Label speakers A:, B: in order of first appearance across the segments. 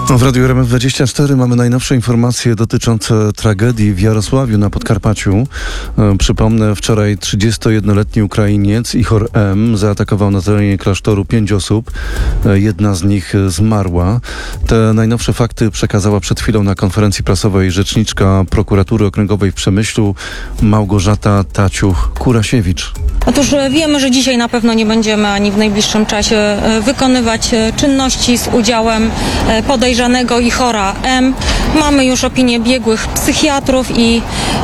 A: W Radiu RMF24 mamy najnowsze informacje dotyczące tragedii w Jarosławiu na Podkarpaciu. Przypomnę, wczoraj 31-letni Ukrainiec Ihor M. zaatakował na terenie klasztoru 5 osób. Jedna z nich zmarła. Te najnowsze fakty przekazała przed chwilą na konferencji prasowej rzeczniczka Prokuratury Okręgowej w Przemyślu Małgorzata Taciuch-Kurasiewicz.
B: Otóż wiemy, że dzisiaj na pewno nie będziemy ani w najbliższym czasie wykonywać czynności z udziałem podejrzanego Ihora M. Mamy już opinię biegłych psychiatrów i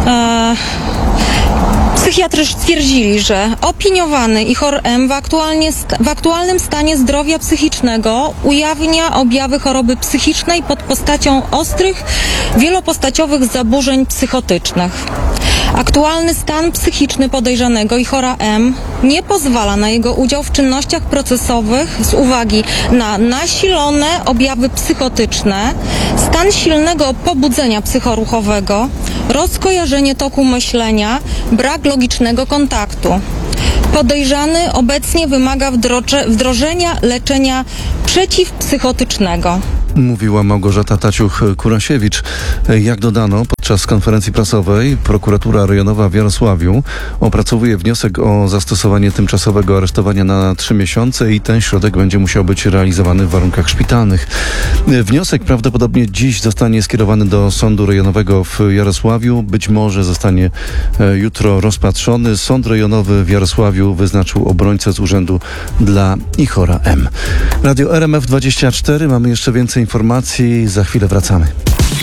B: psychiatrzy stwierdzili, że opiniowany Ihor M. w aktualnym stanie zdrowia psychicznego ujawnia objawy choroby psychicznej pod postacią ostrych, wielopostaciowych zaburzeń psychotycznych. Aktualny stan psychiczny podejrzanego Ihora M. nie pozwala na jego udział w czynnościach procesowych z uwagi na nasilone objawy psychotyczne, stan silnego pobudzenia psychoruchowego, rozkojarzenie toku myślenia, brak logicznego kontaktu. Podejrzany obecnie wymaga wdrożenia leczenia przeciwpsychotycznego.
A: Mówiła Małgorzata Taciuch-Kurasiewicz. Jak dodano podczas konferencji prasowej, prokuratura rejonowa w Jarosławiu opracowuje wniosek o zastosowanie tymczasowego aresztowania na 3 miesiące i ten środek będzie musiał być realizowany w warunkach szpitalnych. Wniosek prawdopodobnie dziś zostanie skierowany do Sądu Rejonowego w Jarosławiu. Być może zostanie jutro rozpatrzony. Sąd Rejonowy w Jarosławiu wyznaczył obrońcę z urzędu dla Ihora M. Radio RMF24. Mamy jeszcze więcej informacji. Za chwilę wracamy.